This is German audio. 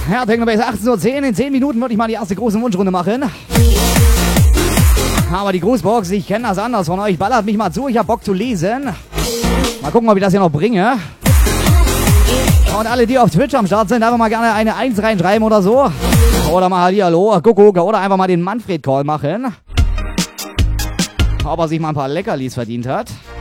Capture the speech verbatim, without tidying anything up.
Ja, Technobase achtzehn Uhr zehn. In zehn Minuten würde ich mal die erste große Wunschrunde machen. Aber die Grußbox, ich kenne das anders von euch. Ballert mich mal zu, ich habe Bock zu lesen. Mal gucken, ob ich das hier noch bringe. Und alle, die auf Twitch am Start sind, einfach mal gerne eine eins reinschreiben oder so. Oder mal Hallihallo, Kuckuck, oder einfach mal den Manfred-Call machen. Ob er sich mal ein paar Leckerlis verdient hat.